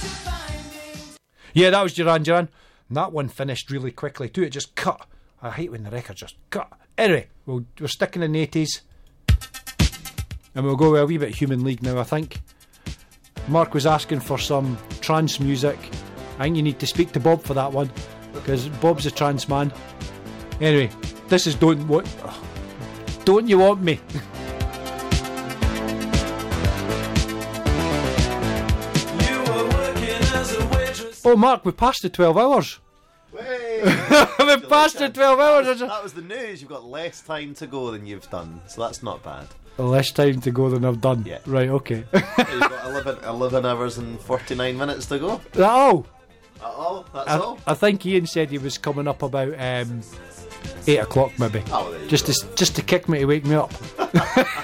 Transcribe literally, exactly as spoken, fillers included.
Yeah, that was Duran Duran. And that one finished really quickly too. It just cut. I hate when the record just cut. Anyway, we'll, we're sticking in the eighties. And we'll go with a wee bit Human League now, I think. Mark was asking for some trance music. I think you need to speak to Bob for that one, because Bob's a trance man. Anyway, this is Don't Want... Don't You Want Me? Oh, Mark, we passed the twelve hours. Hey, we passed the twelve hours. That was, that was the news. You've got less time to go than you've done, so that's not bad. Less time to go than I've done. Yeah. Right, okay. You've got eleven, eleven hours and forty-nine minutes to go. That all? That all? That's I, all? I think Ian said he was coming up about um, eight o'clock maybe. Oh, there you just go. to just to kick me to wake me up.